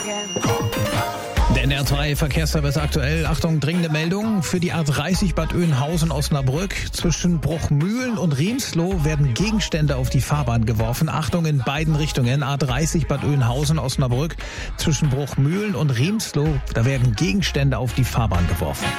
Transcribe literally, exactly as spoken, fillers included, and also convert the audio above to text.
Der N R zwei Verkehrsservice aktuell. Achtung, dringende Meldung. Für die A dreißig Bad Oeynhausen-Osnabrück zwischen Bruchmühlen und Riemsloh werden Gegenstände auf die Fahrbahn geworfen. Achtung in beiden Richtungen. A dreißig Bad Oeynhausen-Osnabrück zwischen Bruchmühlen und Riemsloh. Da werden Gegenstände auf die Fahrbahn geworfen.